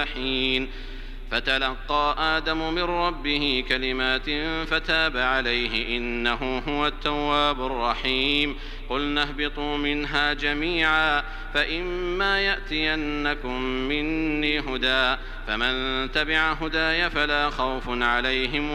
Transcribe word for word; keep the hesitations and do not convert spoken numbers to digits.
حين فتلقى آدم من ربه كلمات فتاب عليه إنه هو التواب الرحيم قلنا اهبطوا منها جميعا فإما يأتينكم مني هدى فمن تبع هداي فلا خوف عليهم